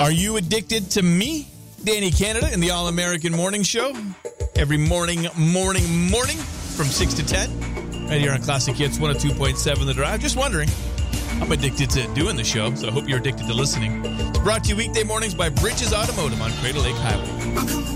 Are you addicted to me, Danny Canada, in the All-American Morning Show? Every morning from 6 to 10. Right here on Classic Hits 102.7 The Drive. Just wondering. I'm addicted to doing the show, so I hope you're addicted to listening. It's brought to you weekday mornings by Bridges Automotive on Crater Lake Highway.